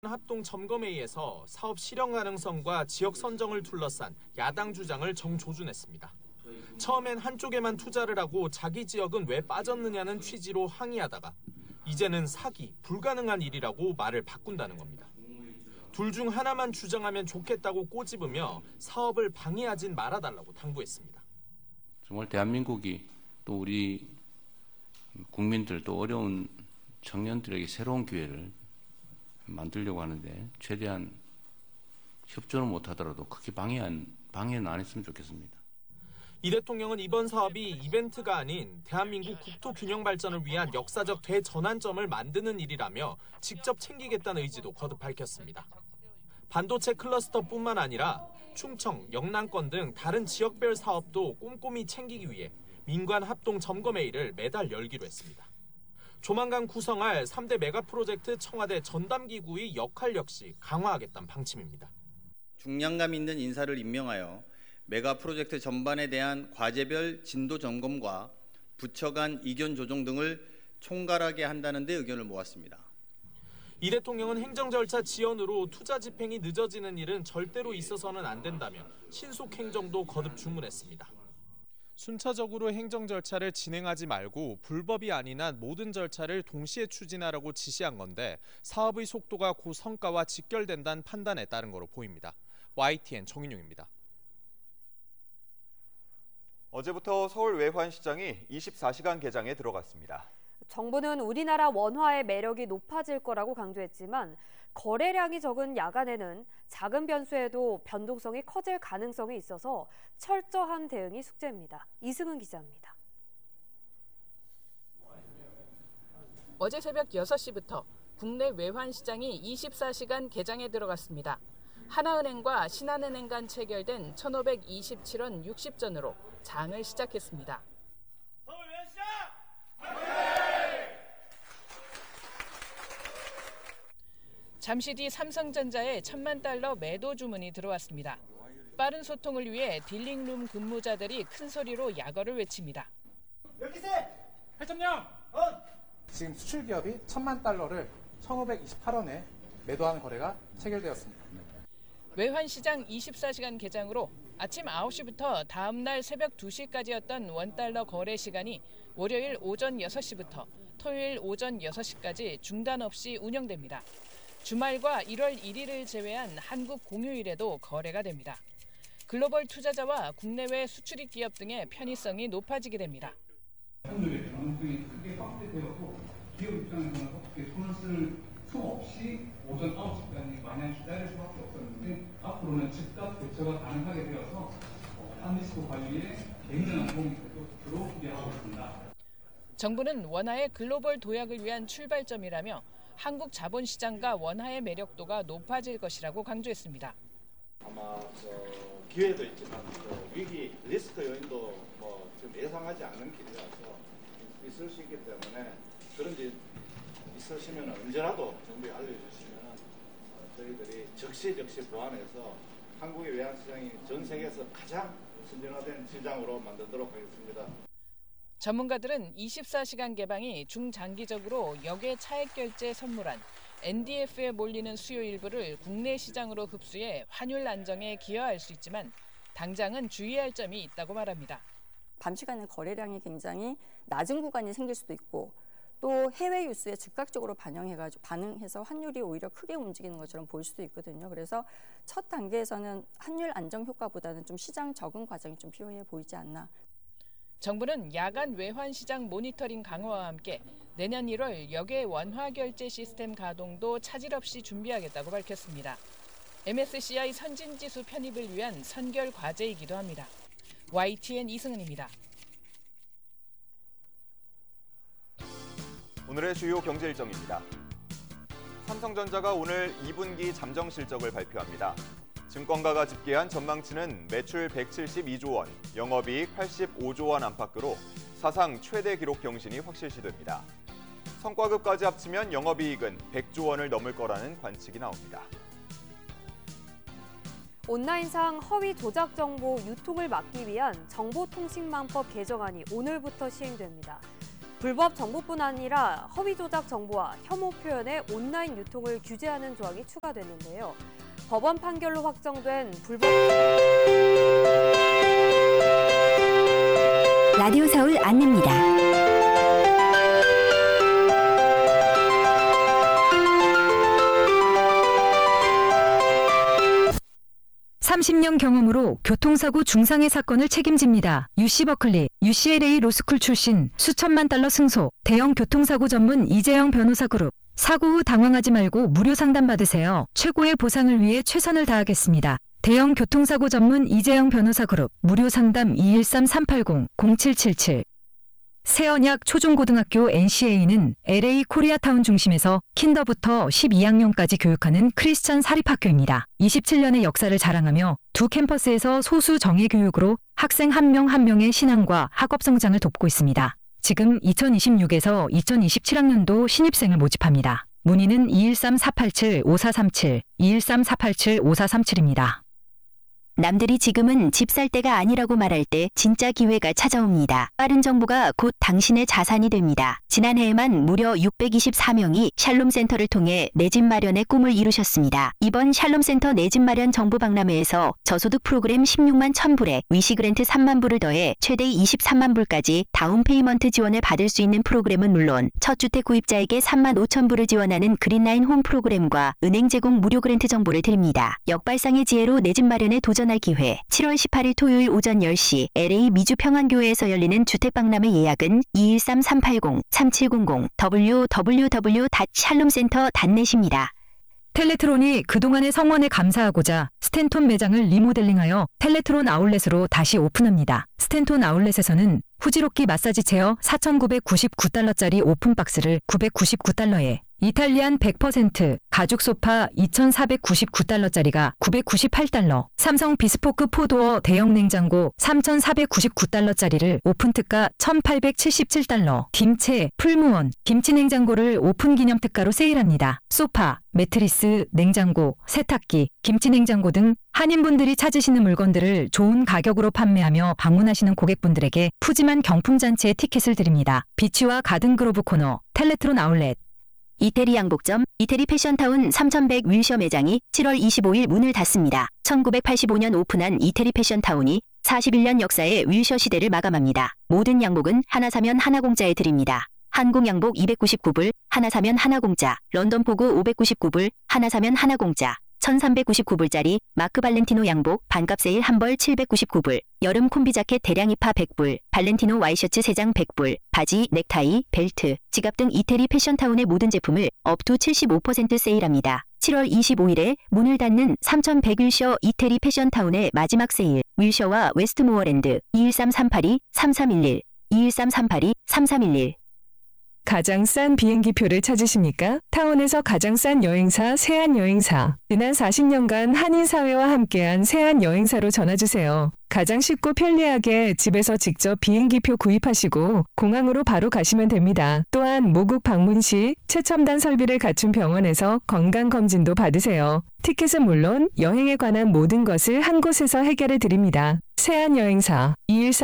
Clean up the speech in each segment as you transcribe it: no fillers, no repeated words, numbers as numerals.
합동 점검회의에서 사업 실현 가능성과 지역 선정을 둘러싼 야당 주장을 정조준했습니다. 처음엔 한쪽에만 투자를 하고 자기 지역은 왜 빠졌느냐는 취지로 항의하다가 이제는 사기, 불가능한 일이라고 말을 바꾼다는 겁니다. 둘 중 하나만 주장하면 좋겠다고 꼬집으며 사업을 방해하진 말아달라고 당부했습니다. 정말 대한민국이 또 우리 국민들 또 어려운 청년들에게 새로운 기회를 만들려고 하는데 최대한 협조는 못하더라도 크게 방해는 안 했으면 좋겠습니다. 이 대통령은 이번 사업이 이벤트가 아닌 대한민국 국토 균형 발전을 위한 역사적 대전환점을 만드는 일이라며 직접 챙기겠다는 의지도 거듭 밝혔습니다. 반도체 클러스터뿐만 아니라 충청, 영남권 등 다른 지역별 사업도 꼼꼼히 챙기기 위해 민관 합동 점검회의를 매달 열기로 했습니다. 조만간 구성할 3대 메가 프로젝트 청와대 전담기구의 역할 역시 강화하겠다는 방침입니다. 중량감 있는 인사를 임명하여 메가 프로젝트 전반에 대한 과제별 진도 점검과 부처 간 이견 조정 등을 총괄하게 한다는 데 의견을 모았습니다. 이 대통령은 행정 절차 지연으로 투자 집행이 늦어지는 일은 절대로 있어서는 안 된다며 신속 행정도 거듭 주문했습니다. 순차적으로 행정 절차를 진행하지 말고 불법이 아닌 한 모든 절차를 동시에 추진하라고 지시한 건데 사업의 속도가 고 성과와 직결된다는 판단에 따른 거로 보입니다. YTN 정인용입니다. 어제부터 서울 외환시장이 24시간 개장에 들어갔습니다. 정부는 우리나라 원화의 매력이 높아질 거라고 강조했지만 거래량이 적은 야간에는 작은 변수에도 변동성이 커질 가능성이 있어서 철저한 대응이 숙제입니다. 이승은 기자입니다. 어제 새벽 6시부터 국내 외환시장이 24시간 개장에 들어갔습니다. 하나은행과 신한은행 간 체결된 1,527원 60전으로 장을 시작했습니다. 잠시 뒤 삼성전자에 $10,000,000 매도 주문이 들어왔습니다. 빠른 소통을 위해 딜링룸 근무자들이 큰 소리로 약어를 외칩니다. 여기세! 8.0! 지금 수출 기업이 $10,000,000를 1,528원에 매도하는 거래가 체결되었습니다. 외환시장 24시간 개장으로 아침 9시부터 다음 날 새벽 2시까지였던 원달러 거래 시간이 월요일 오전 6시부터 토요일 오전 6시까지 중단 없이 운영됩니다. 주말과 1월 1일을 제외한 한국 공휴일에도 거래가 됩니다. 글로벌 투자자와 국내외 수출입 기업 등의 편의성이 높아지게 됩니다. 환율의 변동성이 크게 확대되었고 기업 입장에서는 어떻게 손을 쓸 수 없이 오전 9시까지 마냥 기다릴 수밖에 없었는데 앞으로는 즉각 대처가 가능하게 되어서 한리스크 관리에 굉장한 도움이 되도록 기대하고 있습니다. 정부는 원화의 글로벌 도약을 위한 출발점이라며 한국 자본시장과 원화의 매력도가 높아질 것이라고 강조했습니다. 아마 기회도 있지만 위기 리스크 요인도 지금 예상하지 않는 길이라서 있을 수 있기 때문에 그런 일 있으시면 언제라도 정부에 알려주시면 저희들이 즉시 보완해서 한국의 외환시장이 전 세계에서 가장 선진화된 시장으로 만들도록 하겠습니다. 전문가들은 24시간 개방이 중장기적으로 역외 차액 결제 선물한 NDF에 몰리는 수요 일부를 국내 시장으로 흡수해 환율 안정에 기여할 수 있지만 당장은 주의할 점이 있다고 말합니다. 밤 시간에 거래량이 굉장히 낮은 구간이 생길 수도 있고 또 해외 뉴스에 즉각적으로 반응해서 환율이 오히려 크게 움직이는 것처럼 보일 수도 있거든요. 그래서 첫 단계에서는 환율 안정 효과보다는 좀 시장 적응 과정이 좀 필요해 보이지 않나. 정부는 야간 외환시장 모니터링 강화와 함께 내년 1월 역외 원화 결제 시스템 가동도 차질 없이 준비하겠다고 밝혔습니다. MSCI 선진지수 편입을 위한 선결 과제이기도 합니다. YTN 이승은입니다. 오늘의 주요 경제 일정입니다. 삼성전자가 오늘 2분기 잠정 실적을 발표합니다. 증권가가 집계한 전망치는 매출 172조 원, 영업이익 85조 원 안팎으로 사상 최대 기록 경신이 확실시됩니다. 성과급까지 합치면 영업이익은 100조 원을 넘을 거라는 관측이 나옵니다. 온라인상 허위 조작 정보 유통을 막기 위한 정보통신망법 개정안이 오늘부터 시행됩니다. 불법 정보뿐 아니라 허위 조작 정보와 혐오 표현의 온라인 유통을 규제하는 조항이 추가됐는데요. 법원 판결로 확정된 불법 라디오 서울 안내입니다. 30년 경험으로 교통사고 중상해 사건을 책임집니다. UC 버클리, UCLA 로스쿨 출신 수천만 달러 승소, 대형 교통사고 전문 이재영 변호사 그룹. 사고 후 당황하지 말고 무료 상담 받으세요. 최고의 보상을 위해 최선을 다하겠습니다. 대형 교통사고 전문 이재영 변호사 그룹. 무료 상담 213-380-0777. 세언약 초중고등학교 NCA는 LA 코리아타운 중심에서 킨더부터 12학년까지 교육하는 크리스천 사립학교입니다. 27년의 역사를 자랑하며 두 캠퍼스에서 소수 정예 교육으로 학생 한 명 한 명의 신앙과 학업 성장을 돕고 있습니다. 지금 2026에서 2027학년도 신입생을 모집합니다. 문의는 213-487-5437, 213-487-5437입니다. 남들이 지금은 집 살 때가 아니라고 말할 때 진짜 기회가 찾아옵니다. 빠른 정보가 곧 당신의 자산이 됩니다. 지난해에만 무려 624명이 샬롬센터를 통해 내 집 마련의 꿈을 이루셨습니다. 이번 샬롬센터 내 집 마련 정보 박람회에서 저소득 프로그램 16만 1000불에 위시 그랜트 3만 불을 더해 최대 23만 불까지 다운 페이먼트 지원을 받을 수 있는 프로그램은 물론 첫 주택 구입자에게 3만 5천 불을 지원하는 그린라인 홈 프로그램과 은행 제공 무료 그랜트 정보를 드립니다. 역발상의 지혜로 내 집 마련에 도전할 기회. 7월 18일 토요일 오전 10시 LA 미주평안교회에서 열리는 주택박람회 예약은 213-380-3700 www.shalomcenter.net입니다. 텔레트론이 그동안의 성원에 감사하고자 스탠톤 매장을 리모델링하여 텔레트론 아울렛으로 다시 오픈합니다. 스탠톤 아울렛에서는 후지로키 마사지 체어 4,999달러짜리 오픈박스를 999달러에 이탈리안 100% 가죽 소파 2,499달러짜리가 998달러, 삼성 비스포크 포도어 대형 냉장고 3,499달러짜리를 오픈 특가 1,877달러, 김채, 풀무원, 김치 냉장고를 오픈 기념 특가로 세일합니다. 소파, 매트리스, 냉장고, 세탁기, 김치 냉장고 등 한인분들이 찾으시는 물건들을 좋은 가격으로 판매하며 방문하시는 고객분들에게 푸짐한 경품잔치의 티켓을 드립니다. 비치와 가든그로브 코너, 텔레트론 아울렛. 이태리 양복점, 이태리 패션타운 3100 윌셔 매장이 7월 25일 문을 닫습니다. 1985년 오픈한 이태리 패션타운이 41년 역사의 윌셔 시대를 마감합니다. 모든 양복은 하나 사면 하나 공짜에 드립니다. 한국 양복 299불, 하나 사면 하나 공짜. 런던 포구 599불, 하나 사면 하나 공짜. 1,399불짜리 마크 발렌티노 양복 반값 세일 한 벌 799불, 여름 콤비 자켓 대량 입하 100불, 발렌티노 와이셔츠 3장 100불, 바지, 넥타이, 벨트, 지갑 등 이태리 패션타운의 모든 제품을 업투 75% 세일합니다. 7월 25일에 문을 닫는 3,100 윌셔 이태리 패션타운의 마지막 세일, 윌셔와 웨스트모어랜드 213-382-3311, 213-382-3311. 가장 싼 비행기표를 찾으십니까? 타운에서 가장 싼 여행사 세안여행사. 지난 40년간 한인사회와 함께한 세안여행사로 전화주세요. 가장 쉽고 편리하게 집에서 직접 비행기표 구입하시고 공항으로 바로 가시면 됩니다. 또한 모국 방문 시 최첨단 설비를 갖춘 병원에서 건강검진도 받으세요. 티켓은 물론 여행에 관한 모든 것을 한 곳에서 해결해 드립니다. 세안여행사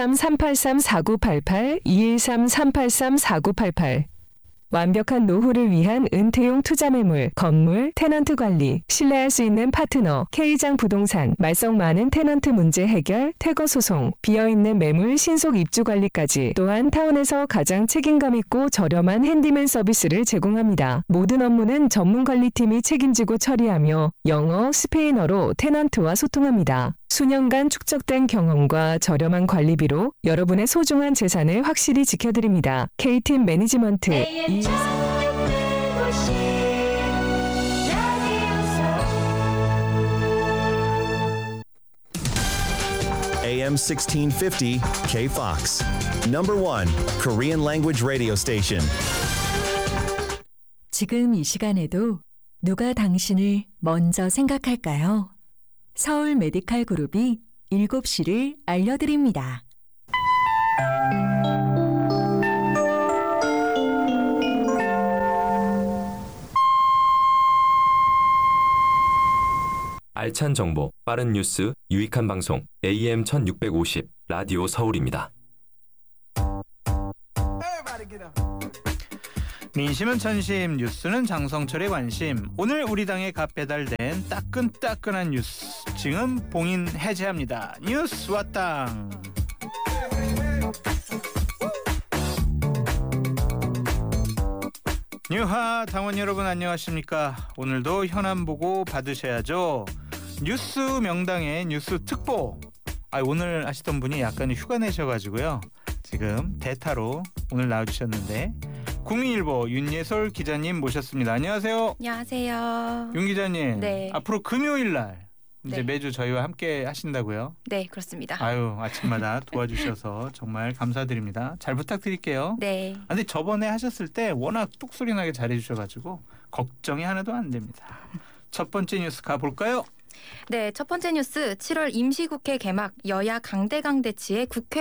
213-383-4988, 213-383-4988. 완벽한 노후를 위한 은퇴용 투자매물, 건물, 테넌트 관리, 신뢰할 수 있는 파트너, K장 부동산, 말썽 많은 테넌트 문제 해결, 퇴거 소송, 비어있는 매물 신속 입주 관리까지 또한 타운에서 가장 책임감 있고 저렴한 핸디맨 서비스를 제공합니다. 모든 업무는 전문 관리팀이 책임지고 처리하며 영어, 스페인어로 테넌트와 소통합니다. 수년간 축적된 경험과 저렴한 관리비로 여러분의 소중한 재산을 확실히 지켜드립니다. K팀 매니지먼트 AM 1650 KFOX. Number 1 Korean language radio station. 지금 이 시간에도 누가 당신을 먼저 생각할까요? 서울 메디칼 그룹이 7시를 알려드립니다. 알찬 정보, 빠른 뉴스, 유익한 방송 AM 1650 라디오 서울입니다. 민심은 천심, 뉴스는 장성철의 관심. 오늘 우리 당에 갓 배달된 따끈따끈한 뉴스 지금 봉인 해제합니다. 뉴스 왔당. 뉴하 당원 여러분 안녕하십니까. 오늘도 현안 보고 받으셔야죠. 뉴스 명당의 뉴스 특보. 오늘 하시던 분이 약간 휴가 내셔가지고요. 지금 대타로 오늘 나와주셨는데 국민일보 윤예솔 기자님 모셨습니다. 안녕하세요. 안녕하세요. 윤 기자님. 네. 앞으로 금요일 날 이제 네. 매주 저희와 함께 하신다고요? 네, 그렇습니다. 아침마다 도와주셔서 정말 감사드립니다. 잘 부탁드릴게요. 네. 근데 저번에 하셨을 때 워낙 똑소리 나게 잘해주셔가지고 걱정이 하나도 안 됩니다. 첫 번째 뉴스 가볼까요? 네, 첫 번째 뉴스 7월 임시국회 개막 여야 강대강 대치에 국회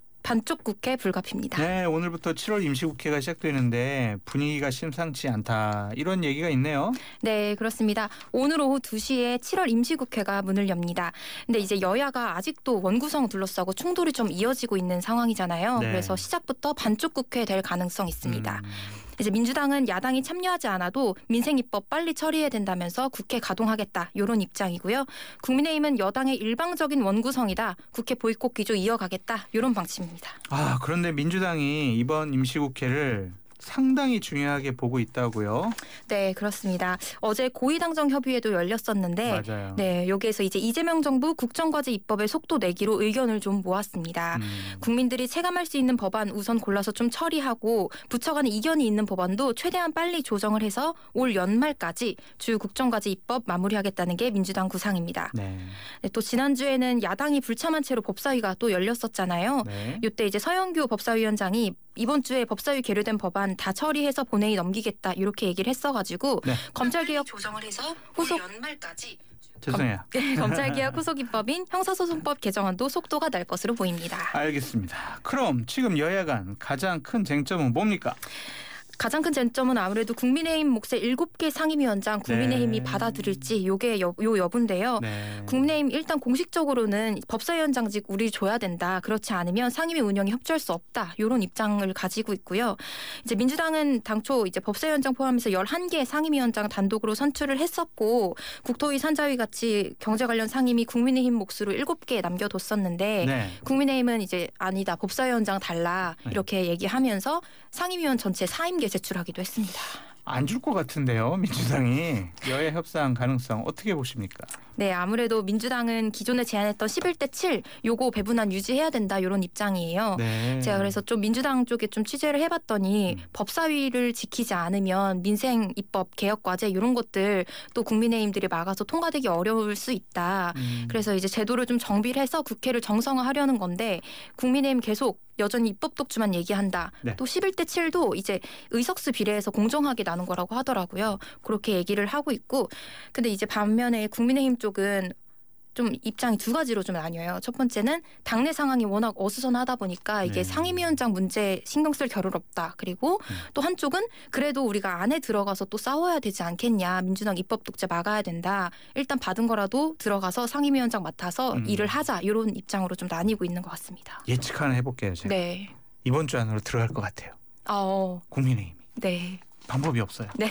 반쪽 국회 불가피입니다. 네, 오늘부터 7월 임시국회가 시작되는데 분위기가 심상치 않다. 이런 얘기가 있네요. 네, 그렇습니다. 오늘 오후 2시에 7월 임시국회가 문을 엽니다. 근데 이제 여야가 아직도 원구성 둘러싸고 충돌이 좀 이어지고 있는 상황이잖아요. 네. 그래서 시작부터 반쪽 국회 될 가능성이 있습니다. 이제 민주당은 야당이 참여하지 않아도 민생 입법 빨리 처리해야 된다면서 국회 가동하겠다 이런 입장이고요. 국민의힘은 여당의 일방적인 원구성이다. 국회 보이콧 기조 이어가겠다 이런 방침입니다. 그런데 민주당이 이번 임시국회를 상당히 중요하게 보고 있다고요? 네, 그렇습니다. 어제 고위당정 협의회도 열렸었는데 맞아요. 네, 여기에서 이제 이재명 정부 국정과제 입법에 속도 내기로 의견을 좀 모았습니다. 국민들이 체감할 수 있는 법안 우선 골라서 좀 처리하고 부처 간에 이견이 있는 법안도 최대한 빨리 조정을 해서 올 연말까지 주요 국정과제 입법 마무리하겠다는 게 민주당 구상입니다. 네, 또 지난주에는 야당이 불참한 채로 법사위가 또 열렸었잖아요. 네. 이때 이제 서영교 법사위원장이 이번 주에 법사위 계류된 법안 다 처리해서 본회의 넘기겠다 이렇게 얘기를 했어가지고 네. 검찰개혁 조정을 해서 후속 연말까지 죄송해요. 검찰개혁 후속 입법인 형사소송법 개정안도 속도가 날 것으로 보입니다. 알겠습니다. 그럼 지금 여야 간 가장 큰 쟁점은 뭡니까? 가장 큰 쟁점은 아무래도 국민의힘 몫의 7개 상임위원장 국민의힘이 네. 받아들일지 요게 요 여부인데요. 네. 국민의힘 일단 공식적으로는 법사위원장직 우리 줘야 된다. 그렇지 않으면 상임위 운영에 협조할 수 없다. 이런 입장을 가지고 있고요. 이제 민주당은 당초 이제 법사위원장 포함해서 11개 상임위원장 단독으로 선출을 했었고 국토위 산자위 같이 경제 관련 상임위 국민의힘 몫으로 7개 남겨뒀었는데 네. 국민의힘은 이제 아니다. 법사위원장 달라. 이렇게 얘기하면서 상임위원 전체 4임계 제출하기도 했습니다. 안 줄 것 같은데요. 민주당이 여야 협상 가능성 어떻게 보십니까? 네, 아무래도 민주당은 기존에 제안했던 11대 7 요거 배분안 유지해야 된다 이런 입장이에요. 네. 제가 그래서 좀 민주당 쪽에 좀 취재를 해봤더니 법사위를 지키지 않으면 민생 입법 개혁 과제 이런 것들 또 국민의힘들이 막아서 통과되기 어려울 수 있다. 그래서 이제 제도를 좀 정비를 해서 국회를 정상화하려는 건데 국민의힘 계속 여전히 입법 독주만 얘기한다. 네. 또 11대 7도 이제 의석수 비례해서 공정하게 나눈 거라고 하더라고요. 그렇게 얘기를 하고 있고 근데 이제 반면에 국민의힘 쪽은 좀 입장이 두 가지로 좀 나뉘어요. 첫 번째는 당내 상황이 워낙 어수선하다 보니까 이게 상임위원장 문제 신경 쓸 겨를 없다. 그리고 또 한쪽은 그래도 우리가 안에 들어가서 또 싸워야 되지 않겠냐. 민주당 입법 독재 막아야 된다. 일단 받은 거라도 들어가서 상임위원장 맡아서 일을 하자. 이런 입장으로 좀 나뉘고 있는 것 같습니다. 예측 하나 해볼게요. 제가. 네. 이번 주 안으로 들어갈 것 같아요. 국민의힘이. 네. 방법이 없어요. 네.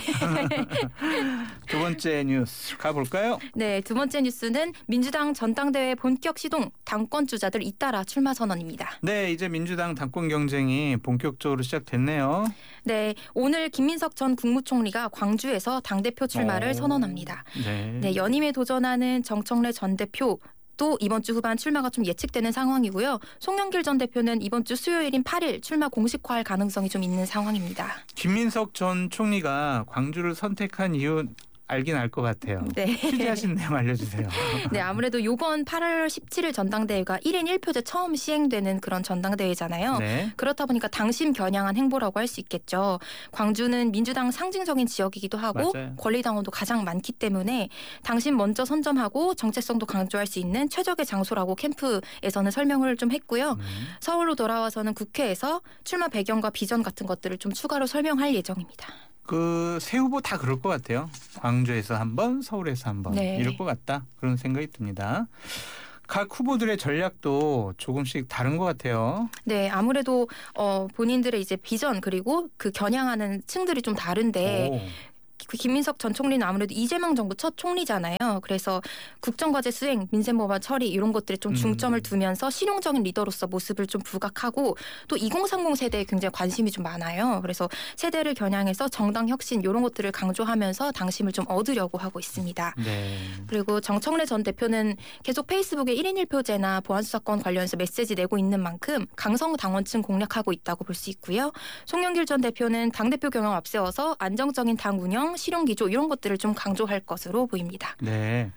두 번째 뉴스 가볼까요? 네, 두 번째 뉴스는 민주당 전당대회 본격 시동, 당권 주자들 잇따라 출마 선언입니다. 네, 이제 민주당 당권 경쟁이 본격적으로 시작됐네요. 네, 오늘 김민석 전 국무총리가 광주에서 당대표 출마를 선언합니다. 네, 연임에 도전하는 정청래 전 대표 또 이번 주 후반 출마가 좀 예측되는 상황이고요. 송영길 전 대표는 이번 주 수요일인 8일 출마 공식화할 가능성이 좀 있는 상황입니다. 김민석 전 총리가 광주를 선택한 이유 알긴 알 것 같아요. 네. 취재하신 내용 알려주세요. 네, 아무래도 이번 8월 17일 전당대회가 1인 1표제 처음 시행되는 그런 전당대회잖아요. 네. 그렇다 보니까 당심 겨냥한 행보라고 할 수 있겠죠. 광주는 민주당 상징적인 지역이기도 하고 맞아요. 권리당원도 가장 많기 때문에 당심 먼저 선점하고 정체성도 강조할 수 있는 최적의 장소라고 캠프에서는 설명을 좀 했고요. 서울로 돌아와서는 국회에서 출마 배경과 비전 같은 것들을 좀 추가로 설명할 예정입니다. 새 후보 다 그럴 것 같아요. 광주에서 한 번, 서울에서 한 번 네. 이럴 것 같다. 그런 생각이 듭니다. 각 후보들의 전략도 조금씩 다른 것 같아요. 네, 아무래도 본인들의 이제 비전 그리고 그 겨냥하는 층들이 좀 다른데 김민석 전 총리는 아무래도 이재명 정부 첫 총리잖아요. 그래서 국정과제 수행, 민생 법안 처리 이런 것들에 좀 중점을 두면서 실용적인 리더로서 모습을 좀 부각하고 또 2030 세대에 굉장히 관심이 좀 많아요. 그래서 세대를 겨냥해서 정당 혁신 이런 것들을 강조하면서 당심을 좀 얻으려고 하고 있습니다. 네. 그리고 정청래 전 대표는 계속 페이스북에 1인 1표제나 보안수사권 관련해서 메시지 내고 있는 만큼 강성 당원층 공략하고 있다고 볼 수 있고요. 송영길 전 대표는 당대표 경영 앞세워서 안정적인 당 운영, 실용기조 이런 것들을 좀 강조할 것으로 보입니다. 네.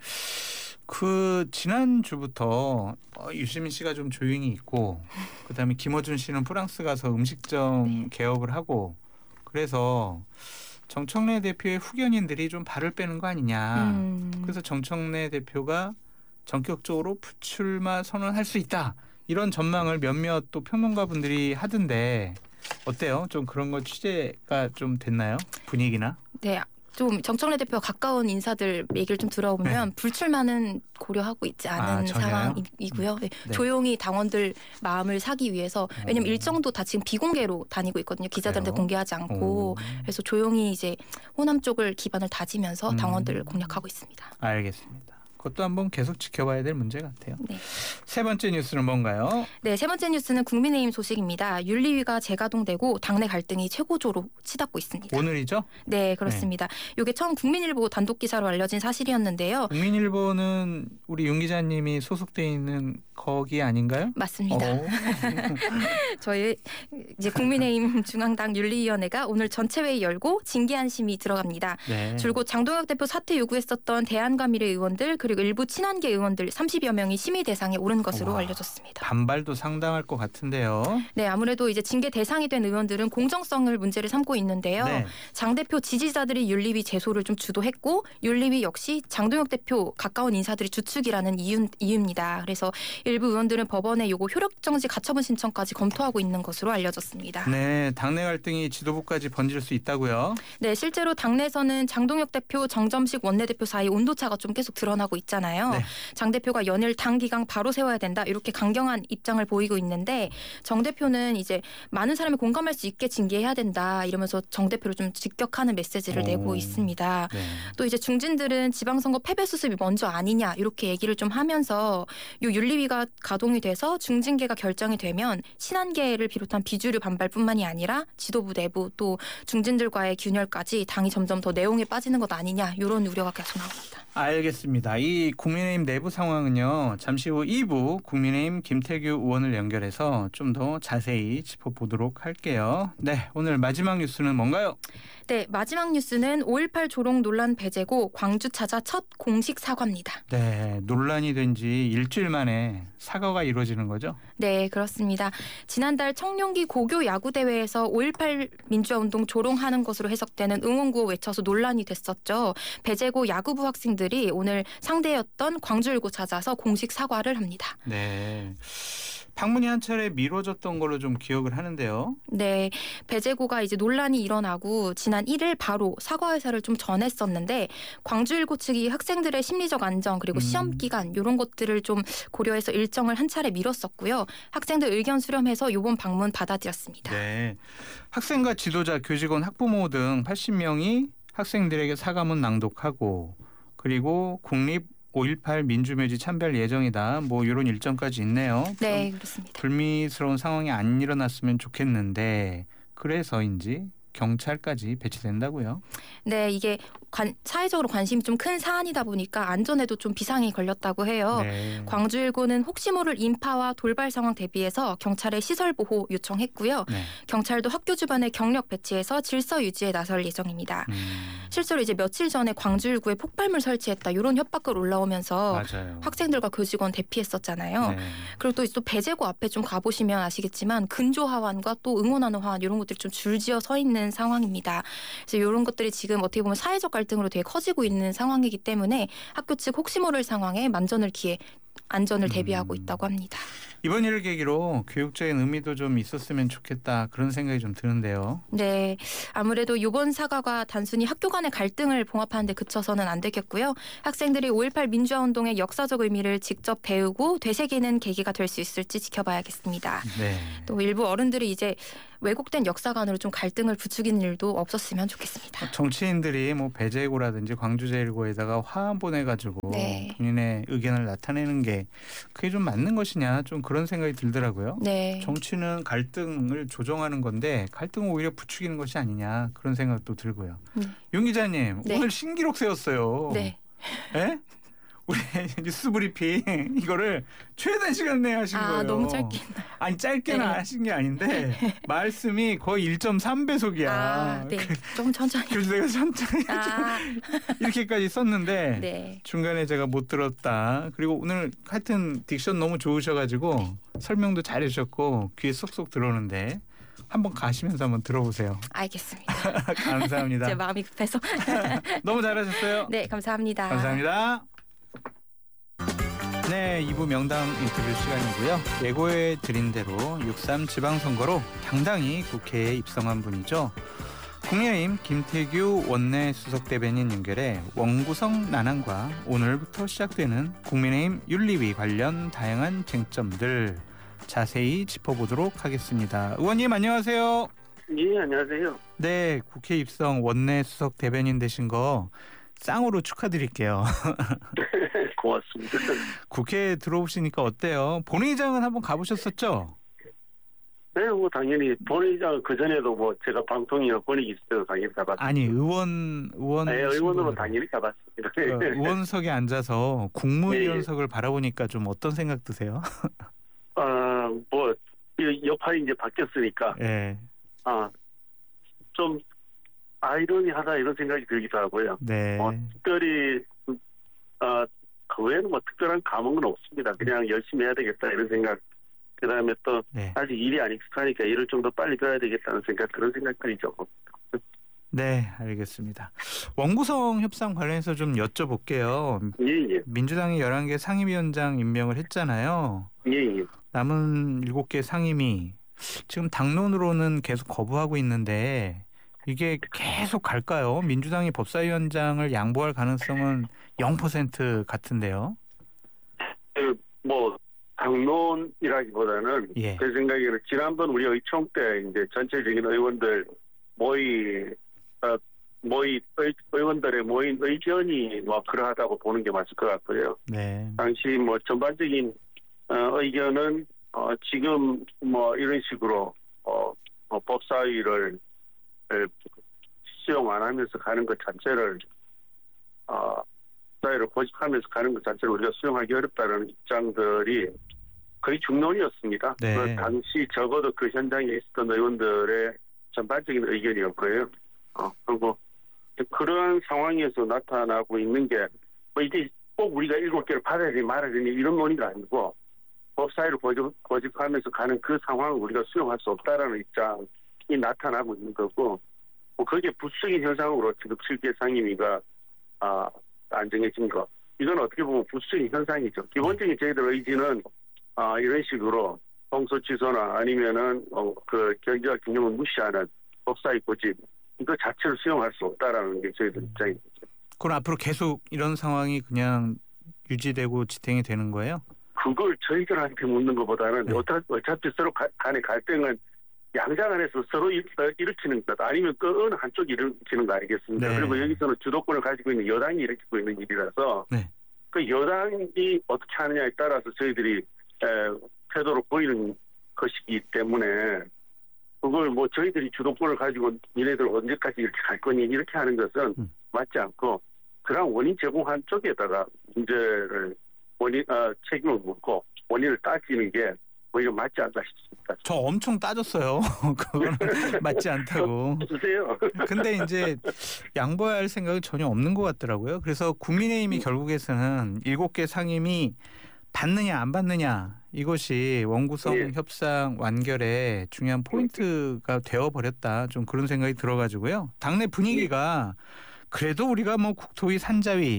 그 지난주부터 유시민 씨가 좀 조용히 있고 그다음에 김어준 씨는 프랑스 가서 음식점 개업을 하고 그래서 정청래 대표의 후견인들이 좀 발을 빼는 거 아니냐. 그래서 정청래 대표가 전격적으로 불출마 선언할 수 있다. 이런 전망을 몇몇 또 평론가분들이 하던데 어때요? 좀 그런 거 취재가 좀 됐나요? 분위기나? 네. 좀 정청래 대표와 가까운 인사들 얘기를 좀 들어보면 불출마는 고려하고 있지 않은 상황이고요. 네. 조용히 당원들 마음을 사기 위해서 왜냐면 일정도 다 지금 비공개로 다니고 있거든요. 기자들한테 공개하지 않고 그래서 조용히 이제 호남 쪽을 기반을 다지면서 당원들을 공략하고 있습니다. 알겠습니다. 그것도 한번 계속 지켜봐야 될 문제 같아요. 네. 세 번째 뉴스는 뭔가요? 네, 세 번째 뉴스는 국민의힘 소식입니다. 윤리위가 재가동되고 당내 갈등이 최고조로 치닫고 있습니다. 오늘이죠? 네, 그렇습니다. 이게 처음 국민일보 단독 기사로 알려진 사실이었는데요. 국민일보는 우리 윤 기자님이 소속돼 있는 거기 아닌가요? 맞습니다. 저희 이제 국민의힘 중앙당 윤리위원회가 오늘 전체 회의 열고 징계안 심의 들어갑니다. 네. 줄곧 장동혁 대표 사퇴 요구했었던 대한과미래 의원들 그리고 일부 친한계 의원들 30여 명이 심의 대상에 오른 것으로 알려졌습니다. 반발도 상당할 것 같은데요. 네, 아무래도 이제 징계 대상이 된 의원들은 공정성을 문제를 삼고 있는데요. 네. 장 대표 지지자들이 윤리위 제소를 좀 주도했고 윤리위 역시 장동혁 대표 가까운 인사들이 주축이라는 이유입니다. 그래서 일부 의원들은 법원에 요거 효력정지 가처분 신청까지 검토하고 있는 것으로 알려졌습니다. 네, 당내 갈등이 지도부까지 번질 수 있다고요? 네, 실제로 당내에서는 장동혁 대표, 정점식 원내대표 사이 온도차가 좀 계속 드러나고 있잖아요. 네. 장 대표가 연일 당 기강 바로 세워야 된다 이렇게 강경한 입장을 보이고 있는데 정 대표는 이제 많은 사람이 공감할 수 있게 징계해야 된다 이러면서 정 대표를 좀 직격하는 메시지를 내고 있습니다. 네. 또 이제 중진들은 지방선거 패배 수습이 먼저 아니냐 이렇게 얘기를 좀 하면서 요 윤리위가 가동이 돼서 중징계가 결정이 되면 친한계를 비롯한 비주류 반발뿐만이 아니라 지도부 내부 또 중진들과의 균열까지 당이 점점 더 내홍에 빠지는 것 아니냐 이런 우려가 계속 나옵니다. 알겠습니다. 이 국민의힘 내부 상황은요. 잠시 후 2부 국민의힘 김태규 의원을 연결해서 좀 더 자세히 짚어보도록 할게요. 네, 오늘 마지막 뉴스는 뭔가요? 네, 마지막 뉴스는 5.18 조롱 논란 배제고 광주 찾아 첫 공식 사과입니다. 네, 논란이 된 지 일주일 만에 사과가 이루어지는 거죠? 네, 그렇습니다. 지난달 청룡기 고교 야구대회에서 5.18 민주화운동 조롱하는 것으로 해석되는 응원구호 외쳐서 논란이 됐었죠. 배제고 야구부 학생들이 오늘 상대였던 광주일고 찾아서 공식 사과를 합니다. 네. 방문이 한 차례 미뤄졌던 걸로 좀 기억을 하는데요. 네, 배제고가 이제 논란이 일어나고 지난 1일 바로 사과 의사를 좀 전했었는데 광주일고 측이 학생들의 심리적 안정 그리고 시험 기간 이런 것들을 좀 고려해서 일정을 한 차례 미뤘었고요. 학생들 의견 수렴해서 이번 방문 받아들였습니다. 네, 학생과 지도자, 교직원, 학부모 등 80명이 학생들에게 사과문 낭독하고 그리고 국립 5.18 민주묘지 참배할 예정이다. 뭐 이런 일정까지 있네요. 네, 그렇습니다. 불미스러운 상황이 안 일어났으면 좋겠는데 그래서인지 경찰까지 배치된다고요? 네, 이게 사회적으로 관심이 좀 큰 사안이다 보니까 안전에도 좀 비상이 걸렸다고 해요. 네. 광주일고는 혹시 모를 인파와 돌발 상황 대비해서 경찰에 시설 보호 요청했고요. 네. 경찰도 학교 주변에 경력 배치해서 질서 유지에 나설 예정입니다. 실제로 이제 며칠 전에 광주일고에 폭발물 설치했다 이런 협박글 올라오면서 맞아요. 학생들과 교직원 대피했었잖아요. 네. 그리고 또 배제고 앞에 좀 가보시면 아시겠지만 근조 하완과 또 응원하는 하완 이런 것들이 좀 줄지어 서 있는 상황입니다. 그래서 이런 것들이 지금 어떻게 보면 사회적 갈등으로 되게 커지고 있는 상황이기 때문에 학교 측 혹시 모를 상황에 만전을 기해 안전을 대비하고 있다고 합니다. 이번 일을 계기로 교육적인 의미도 좀 있었으면 좋겠다 그런 생각이 좀 드는데요. 네, 아무래도 이번 사과가 단순히 학교 간의 갈등을 봉합하는 데 그쳐서는 안 되겠고요. 학생들이 5.18 민주화운동의 역사적 의미를 직접 배우고 되새기는 계기가 될 수 있을지 지켜봐야겠습니다. 네. 또 일부 어른들이 이제 왜곡된 역사관으로 좀 갈등을 부추기는 일도 없었으면 좋겠습니다. 정치인들이 뭐 배제고라든지 광주제일고에다가 화환 보내가지고 네. 본인의 의견을 나타내는 게 그게 좀 맞는 것이냐 좀 그런 생각이 들더라고요. 네. 정치는 갈등을 조정하는 건데 갈등을 오히려 부추기는 것이 아니냐 그런 생각도 들고요. 윤 기자님 네. 오늘 신기록 세웠어요. 네. 예? 우리 뉴스 브리핑 이거를 최단 시간 내에 하신 거예요. 너무 짧게 했나요? 아니 짧게는 네. 하신 게 아닌데 말씀이 거의 1.3배속이야. 네. 좀 천천히. 그래서 내가 천천히 이렇게까지 썼는데 네. 중간에 제가 못 들었다. 그리고 오늘 하여튼 딕션 너무 좋으셔가지고 설명도 잘해주셨고 귀에 쏙쏙 들어오는데 한번 가시면서 한번 들어보세요. 알겠습니다. 감사합니다. 제 마음이 급해서. 너무 잘하셨어요. 네, 감사합니다. 감사합니다. 네, 2부 명당 인터뷰 시간이고요. 예고해 드린 대로 6.3 지방선거로 당당히 국회에 입성한 분이죠. 국민의힘 김태규 원내 수석 대변인 연결해 원구성 난항과 오늘부터 시작되는 국민의힘 윤리위 관련 다양한 쟁점들 자세히 짚어보도록 하겠습니다. 의원님 안녕하세요. 네, 안녕하세요. 네, 국회 입성 원내 수석 대변인 되신 거 쌍으로 축하드릴게요. 고맙습니다. 국회에 들어오시니까 어때요? 본회의장은 한번 가보셨었죠? 네, 뭐 당연히 본회의장 그 전에도 뭐 제가 방통이나 권익이 있어서 당연히 가봤습니다. 아니 의원 네, 의원으로 당연히 가봤습니다. 의원석에 앉아서 국무위원석을 바라보니까 좀 어떤 생각 드세요? 뭐 역할이 이제 바뀌었으니까. 네. 좀 아이러니하다 이런 생각이 들기도 하고요. 네. 특별히 그 외에는 뭐 특별한 감흥은 없습니다. 그냥 열심히 해야 되겠다 이런 생각. 그다음에 또 아직 일이 안 익숙하니까 일을 좀 더 빨리 배워야 되겠다는 생각 그런 생각들이죠. 네, 알겠습니다. 원구성 협상 관련해서 좀 여쭤볼게요. 예. 민주당이 11개 상임위원장 임명을 했잖아요. 예. 남은 7개 상임위 지금 당론으로는 계속 거부하고 있는데 이게 계속 갈까요? 민주당이 법사위원장을 양보할 가능성은 0% 같은데요. 뭐 당론이라기보다는 예. 제 생각에는 지난번 우리 의총 때 이제 전체적인 의원들 의원들의 모인 의견이 뭐 그러하다고 보는 게 맞을 것 같고요. 네. 당시 뭐 전반적인 의견은 지금 뭐 이런 식으로 법사위를 수용 안 하면서 가는 것 자체를 법사위를 고집하면서 가는 것 자체를 우리가 수용하기 어렵다는 입장들이 거의 중론이었습니다. 네. 그 당시 적어도 그 현장에 있었던 의원들의 전반적인 의견이었고요. 그리고 그러한 상황에서 나타나고 있는 게 뭐 이게 꼭 우리가 7개를 받아야 되니 말아야 되니 이런 논의가 아니고 법사위를 고집하면서 가는 그 상황을 우리가 수용할 수 없다라는 입장이 나타나고 있는 거고 뭐 그게 부수적인 현상으로 지금 7개 상임위가 안 정해진 거. 이건 어떻게 보면 부수적인 현상이죠. 기본적인 저희들 의지는 이런 식으로 공소 취소나 아니면은 그 경제와 균형을 무시하는 법사위 고집 이거 자체를 수용할 수 없다라는 게 저희들 입장입니다. 그럼 앞으로 계속 이런 상황이 그냥 유지되고 지탱이 되는 거예요? 그걸 저희들한테 묻는 것보다는 어차피 서로 간의 갈등은 양장 안에서 서로 일으키는 것 아니면 그 어느 한쪽이 일으키는 거 아니겠습니까? 네. 그리고 여기서는 주도권을 가지고 있는 여당이 일으키고 있는 일이라서 그 여당이 어떻게 하느냐에 따라서 저희들이 태도를 보이는 것이기 때문에 그걸 뭐 저희들이 주도권을 가지고 니네들 언제까지 이렇게 갈 거니 이렇게 하는 것은 맞지 않고 그런 원인 제공한 쪽에다가 문제를 책임을 묻고 원인을 따지는 게 오히려 맞지 않나 싶습니다. 저 엄청 따졌어요. 그거는 맞지 않다고. 주세요. 근데 이제 양보해야 할 생각은 전혀 없는 것 같더라고요. 그래서 국민의힘이 결국에서는 7개 상임위 받느냐 안 받느냐 이것이 원구성 협상 완결에 중요한 포인트가 되어버렸다. 좀 그런 생각이 들어가지고요. 당내 분위기가 그래도 우리가 뭐 국토위 산자위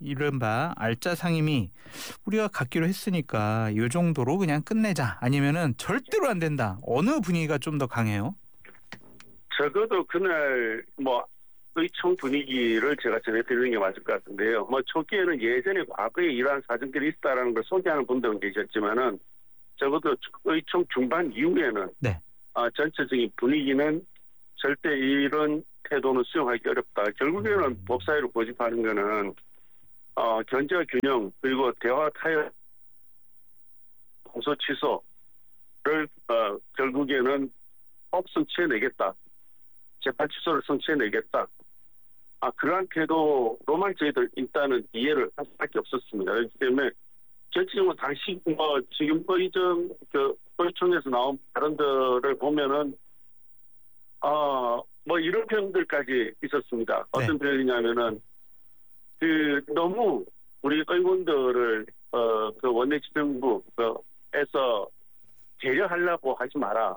이른바 알짜 상임위 우리가 갖기로 했으니까 이 정도로 그냥 끝내자 아니면은 절대로 안 된다. 어느 분위기가 좀 더 강해요? 적어도 그날 뭐 의총 분위기를 제가 전해드리는 게 맞을 것 같은데요. 뭐 초기에는 예전에 과거에 이러한 사정들이 있다라는 걸 소개하는 분들은 계셨지만은 적어도 의총 중반 이후에는 네. 전체적인 분위기는 절대 이런 태도는 수용하기 어렵다. 결국에는 법사위로 고집하는 거는 견제와 균형 그리고 대화 타협 공소 취소를 결국에는 법 성취해내겠다. 재판 취소를 성취해내겠다. 그러한 태도로만 저희들 일단은 이해를 할 수밖에 없었습니다. 그렇기 때문에 전체적으로 당시 지금 의총에서 나온 발언들을 보면은 이런 표현들까지 있었습니다. 어떤 표현이냐면은 너무 우리 의원들을 그 원내 집행부에서 배려하려고 하지 마라.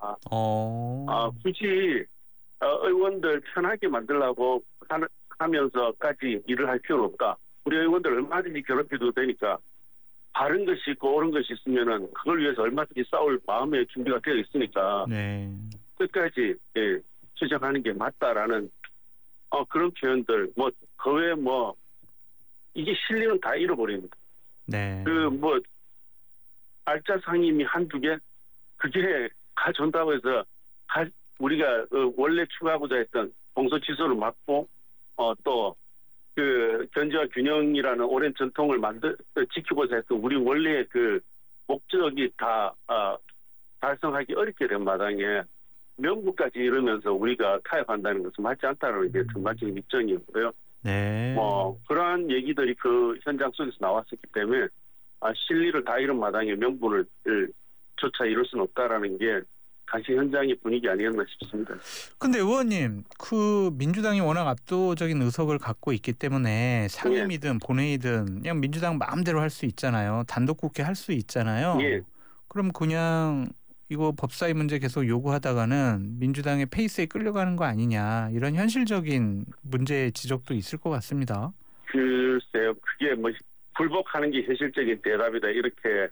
굳이 의원들 편하게 만들려고 하면서까지 일을 할 필요는 없다. 우리 의원들 얼마든지 괴롭혀도 되니까 바른 것이 있고 옳은 것이 있으면은 그걸 위해서 얼마든지 싸울 마음의 준비가 되어 있으니까 끝까지 추적하는 게 맞다라는 그런 표현들 그 외에 이게 실리는 다 잃어버립니다. 알짜 상임이 한두 개 그게 가져온다고 해서 우리가 원래 추구하고자 했던 공소 취소를 막고 또 그 견제와 균형이라는 오랜 전통을 지키고자 했던 우리 원래의 그 목적이 다 달성하기 어렵게 된 마당에 명분까지 이러면서 우리가 타협한다는 것은 맞지 않다는 게 전반적인 입장이었고요. 그러한 얘기들이 그 현장 속에서 나왔었기 때문에 실리를 다 잃은 마당에 명분을 조차 이룰 수는 없다라는 게 당시 현장의 분위기 아니었나 싶습니다. 근데 의원님, 그 민주당이 워낙 압도적인 의석을 갖고 있기 때문에 상임이든 본회의든 그냥 민주당 마음대로 할 수 있잖아요. 단독 국회 할 수 있잖아요. 그럼 그냥 이거 법사위 문제 계속 요구하다가는 민주당의 페이스에 끌려가는 거 아니냐 이런 현실적인 문제 지적도 있을 것 같습니다. 글쎄요. 그게 굴복하는 게 현실적인 대답이다 이렇게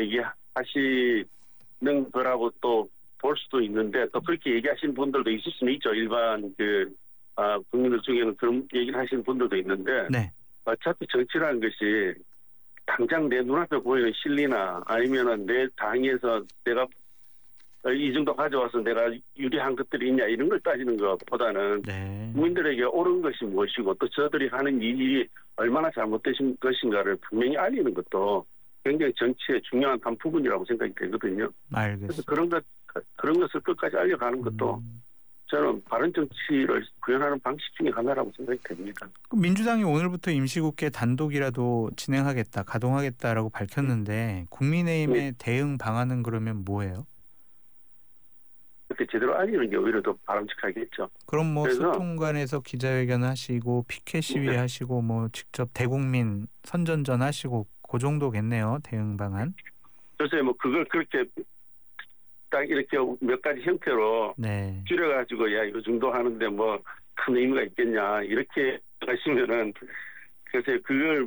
얘기하시는 거라고 또 볼 수도 있는데 또 그렇게 얘기하시는 분들도 있을 수는 있죠. 일반 국민들 중에는 그런 얘기를 하시는 분들도 있는데 어차피 정치라는 것이 당장 내 눈앞에 보이는 실리나 아니면은 내 당에서 내가 이 정도 가져와서 내가 유리한 것들이 있냐 이런 걸 따지는 것보다는 국민들에게 옳은 것이 무엇이고 또 저들이 하는 일이 얼마나 잘못되신 것인가를 분명히 알리는 것도 굉장히 정치의 중요한 한 부분이라고 생각이 되거든요. 그래서 그런 것을 끝까지 알려가는 것도 저는 바른 정치를 구현하는 방식 중에 하나라고 생각이 됩니다. 그럼 민주당이 오늘부터 임시국회 단독이라도 진행하겠다, 가동하겠다라고 밝혔는데 국민의힘의 대응 방안은 그러면 뭐예요? 그렇게 제대로 알리는 게 오히려 더 바람직하겠죠. 그럼 소통관에서 기자회견 하시고 피켓 시위 하시고 직접 대국민 선전전 하시고 그 정도겠네요. 대응 방안. 글쎄 그걸 그렇게 딱 이렇게 몇 가지 형태로 줄여가지고 이 정도 하는데 큰 의미가 있겠냐 이렇게 하시면은 글쎄 그걸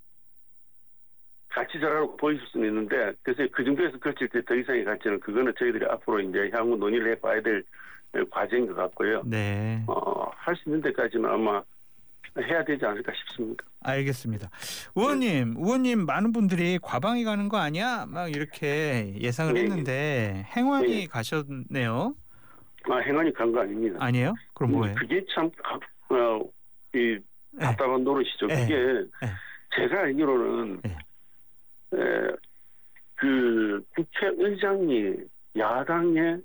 가치자라고 보일 수는 있는데 글쎄 그 정도에서 그칠 때 더 이상의 가치는 그거는 저희들이 앞으로 이제 향후 논의를 해봐야 될 과제인 것 같고요. 할 수 있는 데까지는 아마 해야 되지 않을까 싶습니다. 알겠습니다. 의원님 많은 분들이 과방위 가는 거 아니야? 막 이렇게 예상을 했는데 행안위 가셨네요. 행안위 간 거 아닙니다. 아니에요? 그럼 뭐예요? 그게 참 답답한 노릇이죠. 그게 제가 알기로는 그 국회의장이 야당의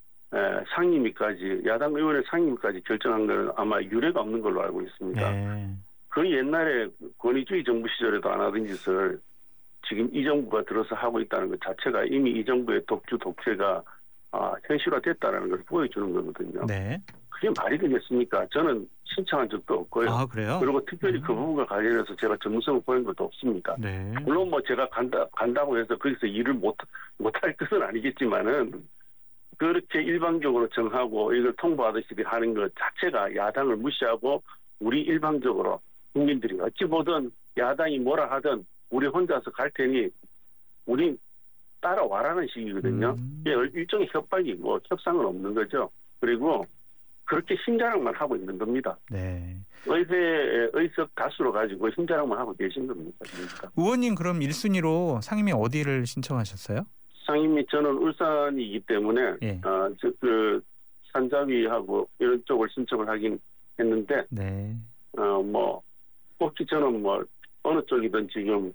상임위까지 야당 의원의 상임위까지 결정한 건 아마 유례가 없는 걸로 알고 있습니다. 그 옛날에 권위주의 정부 시절에도 안 하던 짓을 지금 이 정부가 들어서 하고 있다는 것 자체가 이미 이 정부의 독재가 현실화됐다는 걸 보여주는 거거든요. 그게 말이 되겠습니까? 저는 신청한 적도 없고요. 그래요? 그리고 특별히 그 부분과 관련해서 제가 전문성을 보인 것도 없습니다. 물론 제가 간다고 해서 거기서 일을 못할 것은 아니겠지만은 그렇게 일방적으로 정하고 이걸 통보하듯이 하는 것 자체가 야당을 무시하고 우리 일방적으로 국민들이 어찌 보든 야당이 뭐라 하든 우리 혼자서 갈 테니 우리 따라와라는 식이거든요. 이게 일종의 협박이고 협상은 없는 거죠. 그리고 그렇게 힘자랑만 하고 있는 겁니다. 네. 의회의 의석 다수로 가지고 힘자랑만 하고 계신 겁니다. 그러니까. 의원님 그럼 1순위로 상임위 어디를 신청하셨어요? 상임위 저는 울산이기 때문에 예. 그 산자위하고 이런 쪽을 신청을 하긴 했는데 네. 뭐 혹시 저는 뭐 어느 쪽이든 지금